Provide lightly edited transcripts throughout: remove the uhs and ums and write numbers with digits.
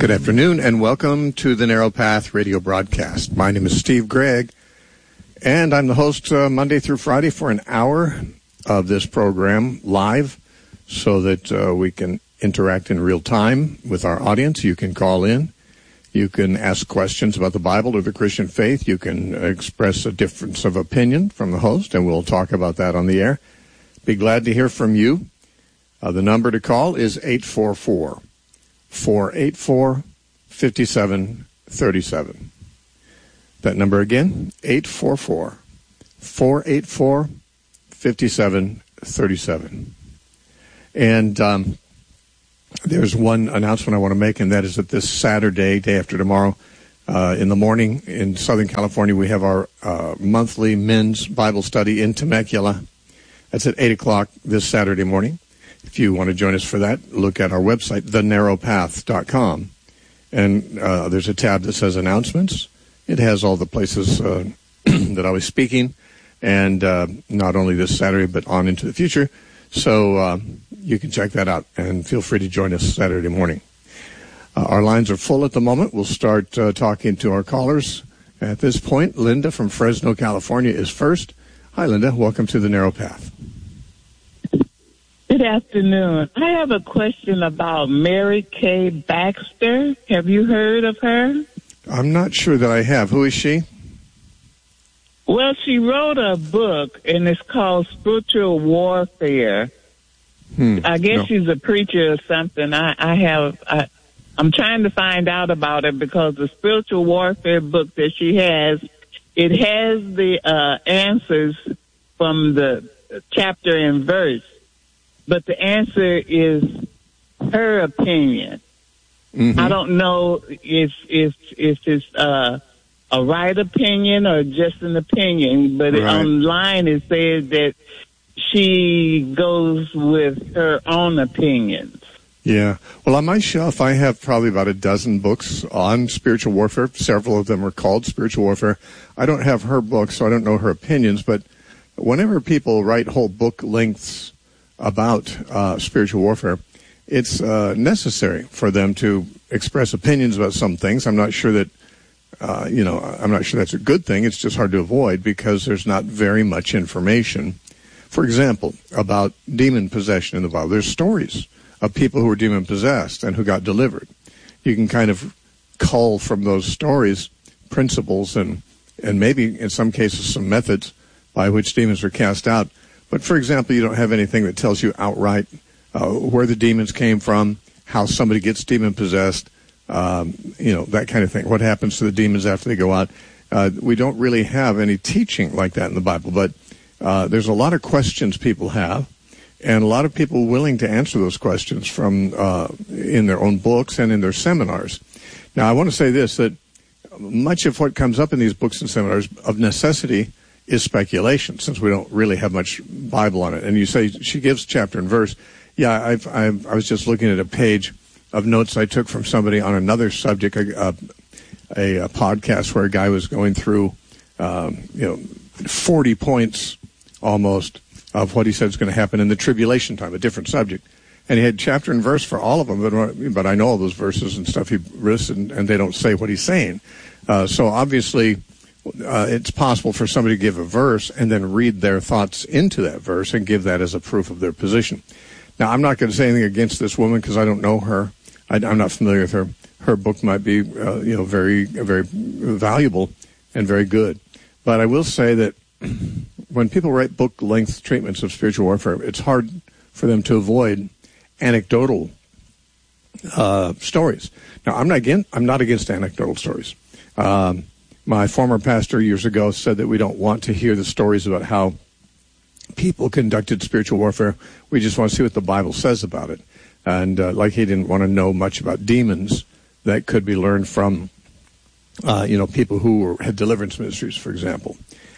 Good afternoon, and welcome to the Narrow Path radio broadcast. My name is Steve Gregg, and I'm the host Monday through Friday for an hour of this program live so that we can interact in real time with our audience. You can call in. You can ask questions about the Bible or the Christian faith. You can express a difference of opinion from the host, and we'll talk about that on the air. Be glad to hear from you. The number to call is 844-484-5737. That number again, 844-484-5737. And there's one announcement I want to make, and that is that this Saturday, day after tomorrow, in the morning in Southern California, we have our monthly men's Bible study in Temecula. That's at 8 o'clock this Saturday morning. If you want to join us for that, look at our website, thenarrowpath.com. And there's a tab that says announcements. It has all the places that I was speaking, and not only this Saturday, but on into the future. So you can check that out, and feel free to join us Saturday morning. Our lines are full at the moment. We'll start talking to our callers. At this point, Linda from Fresno, California is first. Hi, Linda. Welcome to the Narrow Path. Good afternoon. I have a question about Mary Kay Baxter. Have you heard of her? I'm not sure that I have. Who is she? Well, she wrote a book, and it's called Spiritual Warfare. I guess she's a preacher or something. I'm trying to find out about it because the Spiritual Warfare book that she has, it has the answers from the chapter and verse, but the answer is her opinion. Mm-hmm. I don't know if it's a right opinion or just an opinion, but right. Online it says that she goes with her own opinions. Yeah. Well, on my shelf, I have probably about a dozen books on spiritual warfare. Several of them are called Spiritual Warfare. I don't have her books, so I don't know her opinions, but whenever people write whole book lengths about spiritual warfare, it's necessary for them to express opinions about some things. I'm not sure that, I'm not sure that's a good thing. It's just hard to avoid because there's not very much information. For example, about demon possession in the Bible. There's stories of people who were demon possessed and who got delivered. You can kind of cull from those stories principles and maybe in some cases some methods by which demons were cast out. But for example, you don't have anything that tells you outright where the demons came from, how somebody gets demon possessed, that kind of thing. What happens to the demons after they go out? We don't really have any teaching like that in the Bible, but there's a lot of questions people have, and a lot of people willing to answer those questions from in their own books and in their seminars. Now, I want to say this, that much of what comes up in these books and seminars of necessity is speculation, since we don't really have much Bible on it. And you say she gives chapter and verse. Yeah, I was just looking at a page of notes I took from somebody on another subject, a podcast where a guy was going through, 40 points almost of what he said is going to happen in the tribulation time, a different subject. And he had chapter and verse for all of them, but I know all those verses and stuff he lists, and they don't say what he's saying. So obviously, it's possible for somebody to give a verse and then read their thoughts into that verse and give that as a proof of their position. Now, I'm not going to say anything against this woman because I don't know her. I'm not familiar with her. Her book might be, very, very valuable and very good. But I will say that when people write book-length treatments of spiritual warfare, it's hard for them to avoid anecdotal stories. Now, I'm not against anecdotal stories. My former pastor years ago said that we don't want to hear the stories about how people conducted spiritual warfare. We just want to see what the Bible says about it. And like he didn't want to know much about demons that could be learned from, people who had deliverance ministries, for example.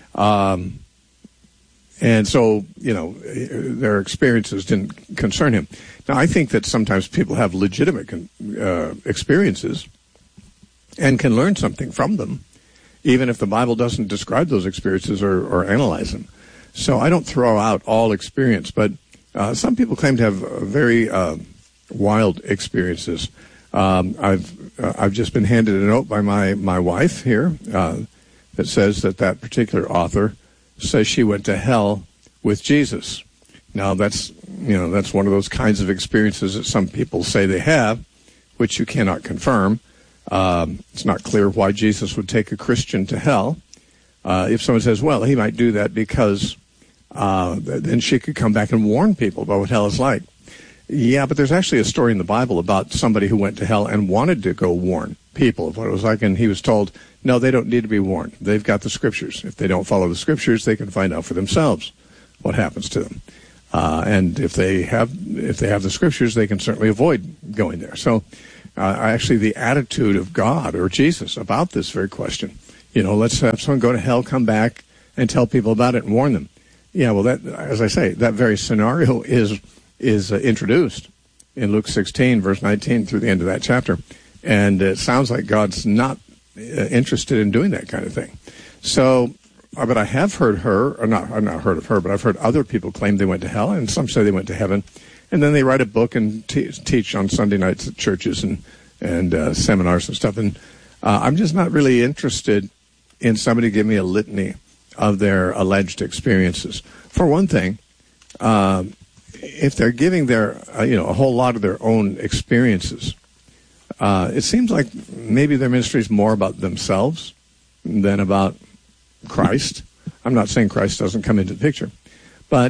And so, their experiences didn't concern him. Now, I think that sometimes people have legitimate experiences and can learn something from them, even if the Bible doesn't describe those experiences or analyze them. So I don't throw out all experience, but some people claim to have very wild experiences. I've just been handed a note by my wife here that says that particular author says she went to hell with Jesus. Now that's one of those kinds of experiences that some people say they have, which you cannot confirm. It's not clear why Jesus would take a Christian to hell. If someone says, well, he might do that because then she could come back and warn people about what hell is like. Yeah, but there's actually a story in the Bible about somebody who went to hell and wanted to go warn people of what it was like, and he was told, no, they don't need to be warned. They've got the Scriptures. If they don't follow the Scriptures, they can find out for themselves what happens to them. And if they have the Scriptures, they can certainly avoid going there. So actually the attitude of God or Jesus about this very question, let's have someone go to hell, come back, and tell people about it and warn them. Yeah, well, that, as I say, that very scenario is introduced in Luke 16, verse 19 through the end of that chapter. And it sounds like God's not interested in doing that kind of thing. So, but I have heard I've not heard of her, but I've heard other people claim they went to hell, and some say they went to heaven. And then they write a book and teach on Sunday nights at churches and seminars and stuff. And I'm just not really interested in somebody giving me a litany of their alleged experiences. For one thing, if they're giving a whole lot of their own experiences, it seems like maybe their ministry is more about themselves than about Christ. I'm not saying Christ doesn't come into the picture, but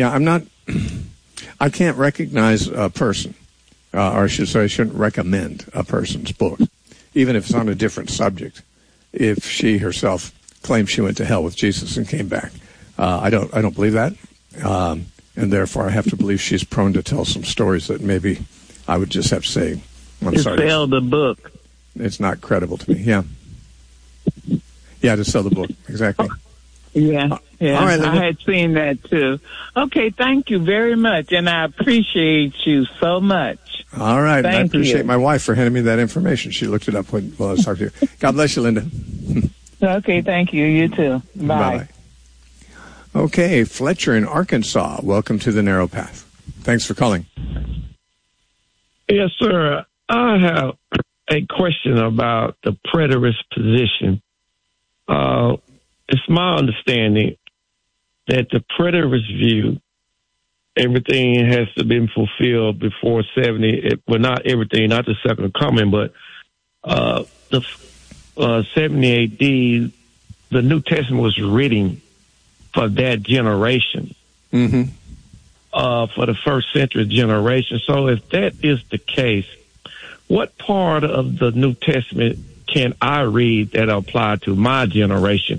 I can't recognize a person, or I should say I shouldn't recommend a person's book, even if it's on a different subject, if she herself claims she went to hell with Jesus and came back. I don't believe that. And therefore I have to believe she's prone to tell some stories that maybe I would just have to say, I'm sorry. To sell the book. It's not credible to me, yeah. Yeah, to sell the book, exactly. Yeah. All right, Linda. I had seen that too. Okay, thank you very much, and I appreciate you so much. All right, I appreciate my wife for handing me that information. She looked it up while I was talking to you. God bless you, Linda. Okay, thank you. You too. Bye. Bye-bye. Okay, Fletcher in Arkansas, welcome to the Narrow Path. Thanks for calling. Yes, sir. I have a question about the preterist position. It's my understanding that the preterist view, everything has to be fulfilled before 70. Well, not everything, not the second coming, but the 70 AD, the New Testament was written for that generation, for the first century generation. So if that is the case, what part of the New Testament can I read that apply to my generation?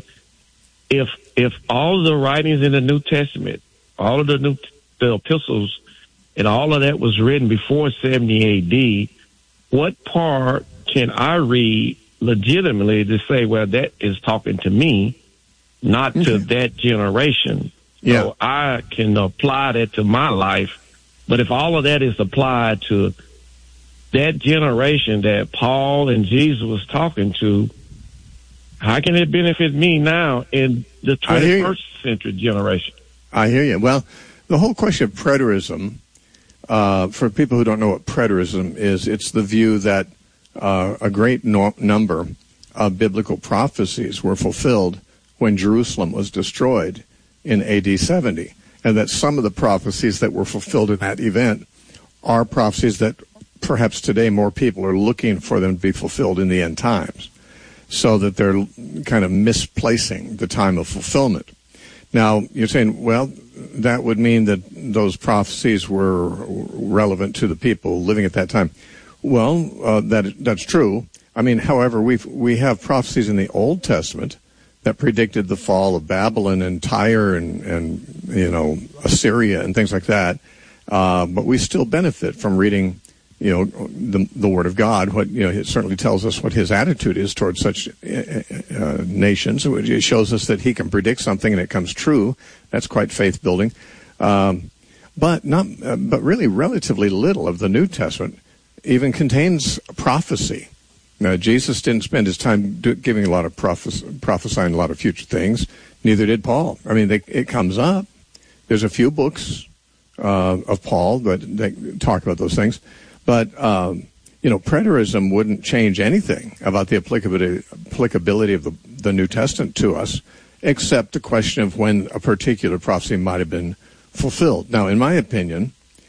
If all of the writings in the New Testament, all of the epistles, and all of that was written before 70 AD, what part can I read legitimately to say, well, that is talking to me, not to that generation? Yeah. So I can apply that to my life. But if all of that is applied to that generation that Paul and Jesus was talking to, how can it benefit me now in the 21st century generation? I hear you. Well, the whole question of preterism, for people who don't know what preterism is, it's the view that a great number of biblical prophecies were fulfilled when Jerusalem was destroyed in AD 70, and that some of the prophecies that were fulfilled in that event are prophecies that perhaps today more people are looking for them to be fulfilled in the end times, so that they're kind of misplacing the time of fulfillment. Now, you're saying, well, that would mean that those prophecies were relevant to the people living at that time. Well, that's true. I mean, however, we have prophecies in the Old Testament that predicted the fall of Babylon and Tyre and Assyria and things like that. But we still benefit from reading, the Word of God. It certainly tells us what His attitude is towards such nations. It shows us that He can predict something and it comes true. That's quite faith building. But really, relatively little of the New Testament even contains prophecy. Now, Jesus didn't spend his time giving a lot of prophesying a lot of future things. Neither did Paul. I mean, it comes up. There's a few books of Paul that talk about those things. But, preterism wouldn't change anything about the applicability of the New Testament to us, except the question of when a particular prophecy might have been fulfilled. Now, in my opinion,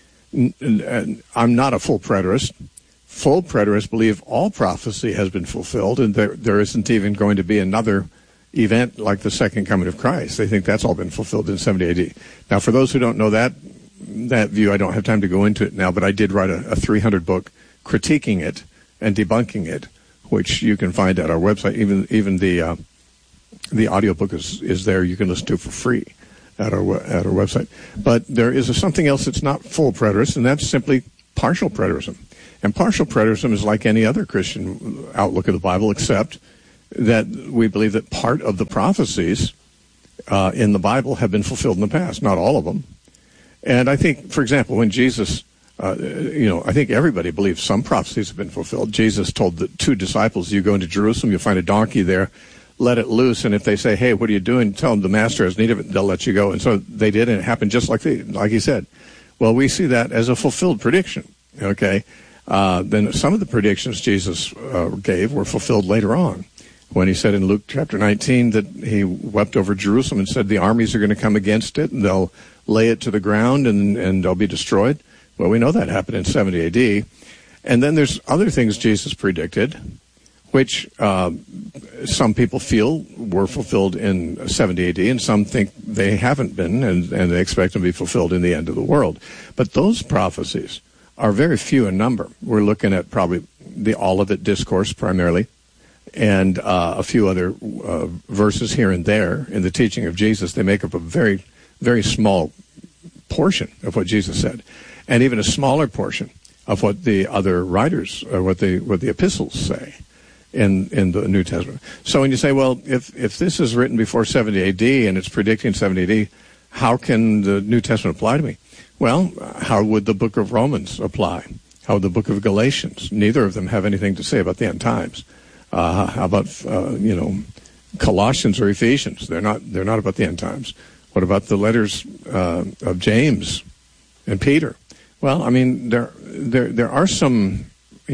I'm not a full preterist. Full preterists believe all prophecy has been fulfilled, and there isn't even going to be another event like the second coming of Christ. They think that's all been fulfilled in 70 AD. Now, for those who don't know that view, I don't have time to go into it now, but I did write a 300 book critiquing it and debunking it, which you can find at our website. Even the audiobook is there. You can listen to for free at our website. But there is something else that's not full preterist, and that's simply partial preterism. And partial preterism is like any other Christian outlook of the Bible, except that we believe that part of the prophecies in the Bible have been fulfilled in the past, not all of them. And I think, for example, when Jesus, I think everybody believes some prophecies have been fulfilled. Jesus told the 2 disciples, you go into Jerusalem, you'll find a donkey there, let it loose, and if they say, hey, what are you doing? Tell them the master has need of it, they'll let you go. And so they did, and it happened just like he said. Well, we see that as a fulfilled prediction, okay? Then some of the predictions Jesus gave were fulfilled later on, when he said in Luke chapter 19 that he wept over Jerusalem and said the armies are going to come against it, and they'll lay it to the ground, and they'll be destroyed. Well, we know that happened in 70 AD. And then there's other things Jesus predicted, which some people feel were fulfilled in 70 AD, and some think they haven't been, and they expect them to be fulfilled in the end of the world. But those prophecies are very few in number. We're looking at probably the Olivet Discourse primarily, and a few other verses here and there in the teaching of Jesus. They make up a very, very small portion of what Jesus said, and even a smaller portion of what the other writers, or what the epistles say in the New Testament. So when you say, well, if this is written before 70 AD and it's predicting 70 AD, how can the New Testament apply to me? Well, how would the book of Romans apply? How would the book of Galatians? Neither of them have anything to say about the end times. How about Colossians or Ephesians? They're not about the end times. What about the letters of James and Peter? Well, I mean, there are some,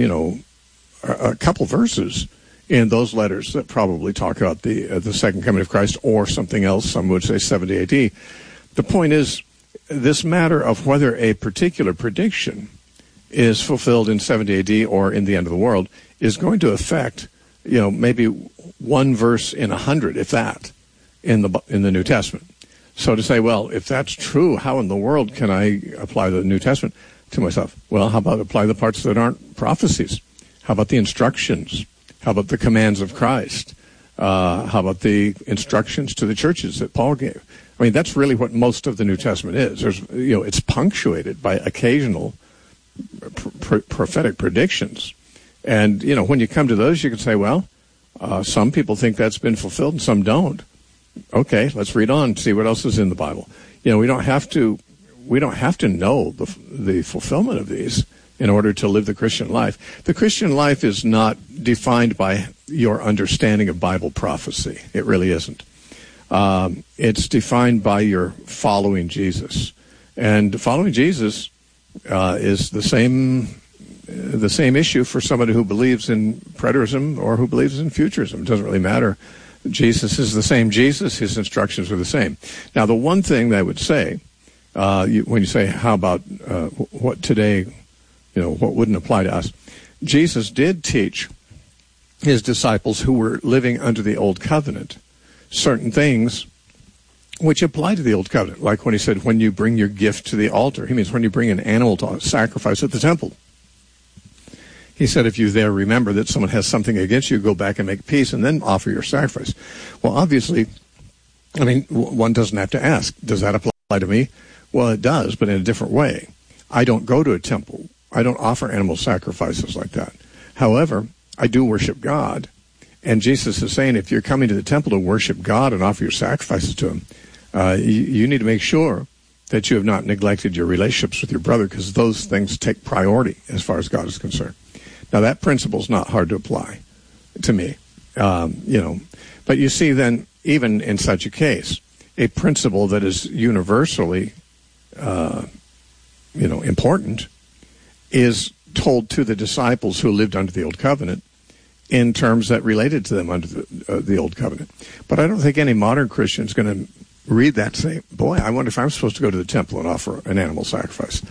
a couple verses in those letters that probably talk about the second coming of Christ or something else. Some would say 70 AD. The point is, this matter of whether a particular prediction is fulfilled in 70 AD or in the end of the world is going to affect, maybe one verse in 100, if that, in the New Testament. So to say, well, if that's true, how in the world can I apply the New Testament to myself? Well, how about apply the parts that aren't prophecies? How about the instructions? How about the commands of Christ? How about the instructions to the churches that Paul gave? I mean, that's really what most of the New Testament is. It's punctuated by occasional prophetic predictions. And, when you come to those, you can say, well, some people think that's been fulfilled and some don't. Okay, let's read on, see what else is in the Bible. We don't have to know the fulfillment of these in order to live the Christian life. The Christian life is not defined by your understanding of Bible prophecy. It really isn't. It's defined by your following Jesus. And following Jesus is the same issue for somebody who believes in preterism or who believes in futurism. It doesn't really matter. Jesus is the same Jesus. His instructions are the same. Now, the one thing that I would say, when you say, how about what today, what wouldn't apply to us? Jesus did teach his disciples who were living under the Old Covenant certain things which apply to the Old Covenant. Like when he said, when you bring your gift to the altar, he means when you bring an animal to sacrifice at the temple. He said, if you there remember that someone has something against you, go back and make peace and then offer your sacrifice. Well, obviously, one doesn't have to ask, does that apply to me? Well, it does, but in a different way. I don't go to a temple. I don't offer animal sacrifices like that. However, I do worship God. And Jesus is saying, if you're coming to the temple to worship God and offer your sacrifices to him, you need to make sure that you have not neglected your relationships with your brother, because those things take priority as far as God is concerned. Now, that principle is not hard to apply to me, But you see, then, even in such a case, a principle that is universally, important is told to the disciples who lived under the Old Covenant in terms that related to them under the Old Covenant. But I don't think any modern Christian is going to read that and say, boy, I wonder if I'm supposed to go to the temple and offer an animal sacrifice.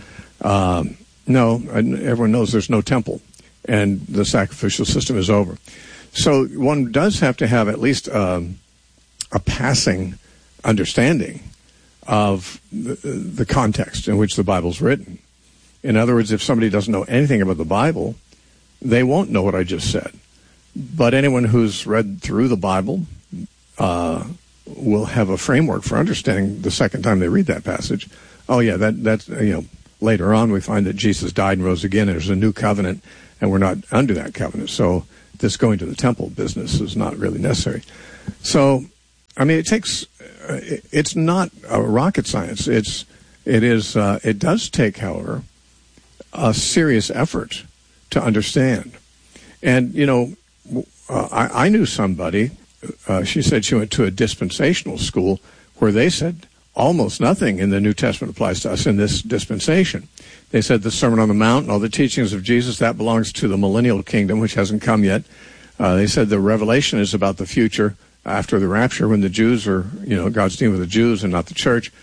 No, everyone knows there's no temple, and the sacrificial system is over. So one does have to have at least a passing understanding of the context in which the Bible's written. In other words, if somebody doesn't know anything about the Bible, they won't know what I just said. But anyone who's read through the Bible will have a framework for understanding the second time they read that passage. Oh, yeah, that's later on we find that Jesus died and rose again, and there's a new covenant, and we're not under that covenant. So this going to the temple business is not really necessary. So, I mean, it's not a rocket science. It does take, however, a serious effort to understand. And, I knew somebody, she said she went to a dispensational school where they said almost nothing in the New Testament applies to us in this dispensation. They said the Sermon on the Mount and all the teachings of Jesus, that belongs to the millennial kingdom, which hasn't come yet. They said the Revelation is about the future after the rapture, when the Jews are, God's dealing with the Jews and not the church.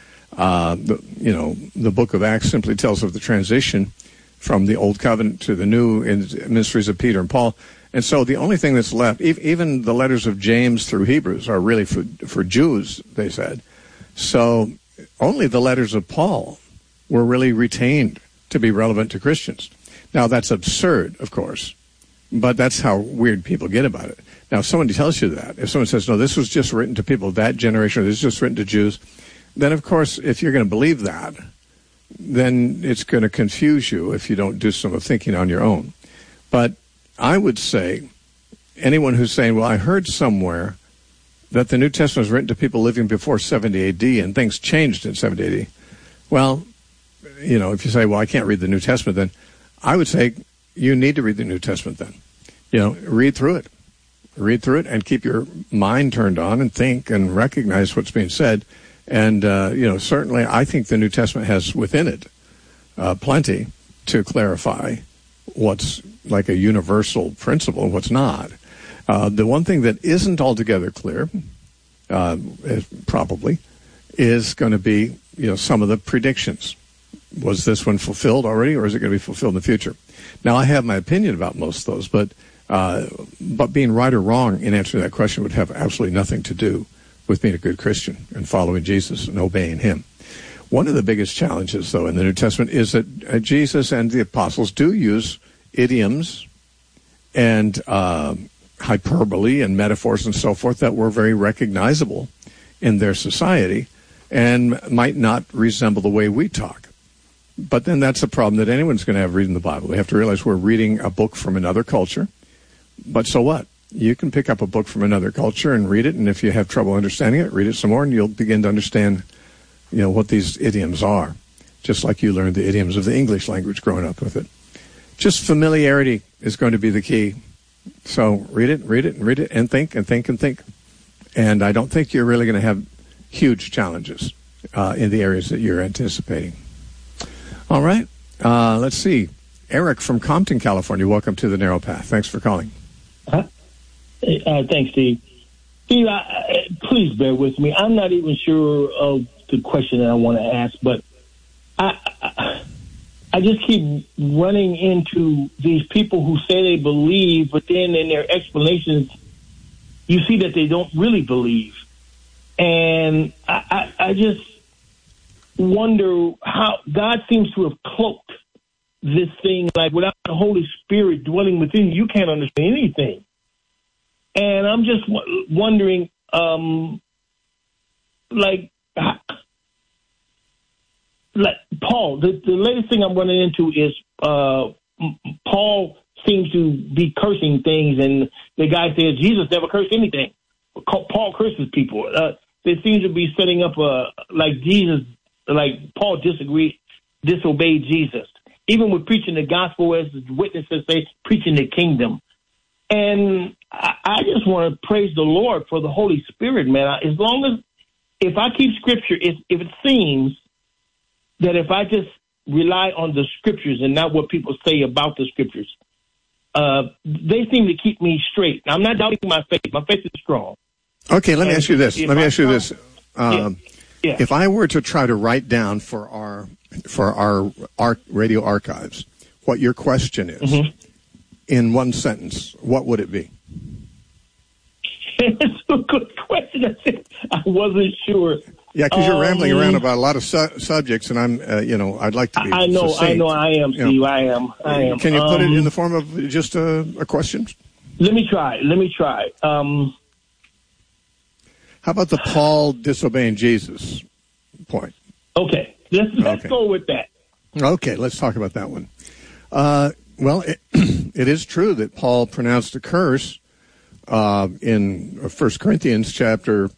The book of Acts simply tells of the transition from the Old Covenant to the New in the ministries of Peter and Paul. And so the only thing that's left, even the letters of James through Hebrews are really for Jews, they said. So only the letters of Paul were really retained to be relevant to Christians. Now, that's absurd, of course, but that's how weird people get about it. Now, if someone tells you that, if someone says, no, this was just written to people of that generation, or this is just written to Jews, then, of course, if you're going to believe that, then it's going to confuse you if you don't do some thinking on your own. But I would say anyone who's saying, well, I heard somewhere that the New Testament was written to people living before 70 A.D. and things changed in 70 A.D. Well, if you say, well, I can't read the New Testament, then I would say you need to read the New Testament then. Read through it. Read through it and keep your mind turned on and think and recognize what's being said. And, certainly I think the New Testament has within it plenty to clarify what's like a universal principle and what's not. The one thing that isn't altogether clear, probably, is going to be, some of the predictions. Was this one fulfilled already, or is it going to be fulfilled in the future? Now, I have my opinion about most of those, but being right or wrong in answering that question would have absolutely nothing to do with being a good Christian and following Jesus and obeying him. One of the biggest challenges, though, in the New Testament is that Jesus and the apostles do use idioms and hyperbole and metaphors and so forth that were very recognizable in their society and might not resemble the way we talk. But then that's a problem that anyone's going to have reading the Bible. They have to realize we're reading a book from another culture. But so what? You can pick up a book from another culture and read it, and if you have trouble understanding it, read it some more, and you'll begin to understand, what these idioms are, just like you learned the idioms of the English language growing up with it. Just familiarity is going to be the key. So read it, and think, and think, and think. And I don't think you're really going to have huge challenges in the areas that you're anticipating. All right. Let's see. Eric from Compton, California. Welcome to the Narrow Path. Thanks for calling. Thanks, Steve. Steve, please bear with me. I'm not even sure of the question that I want to ask, but I just keep running into these people who say they believe, but then in their explanations, you see that they don't really believe. And I just wonder how God seems to have cloaked this thing, like without the Holy Spirit dwelling within you, you can't understand anything. And I'm just wondering, like Paul, the latest thing I'm running into is Paul seems to be cursing things, and the guy says Jesus never cursed anything. Paul curses people. They seem to be setting up like Jesus, like Paul disobeyed Jesus. Even with preaching the gospel, as the witnesses say, preaching the kingdom. And I just want to praise the Lord for the Holy Spirit, man. As long as, if I keep scripture, if it seems that if I just rely on the scriptures and not what people say about the scriptures. They seem to keep me straight. Now, I'm not doubting my faith. My faith is strong. Okay, let me ask you this. Yeah. If I were to try to write down for our radio archives what your question is in one sentence, what would it be? It's a good question. I wasn't sure. Yeah, because you're rambling around about a lot of subjects, and I'm, I'd like to be. I know, I am, Steve. I am. Can you put it in the form of just a question? Let me try. How about the Paul disobeying Jesus point? Okay, let's go with that. Okay, let's talk about that one. Well, it is true that Paul pronounced a curse in 1 Corinthians chapter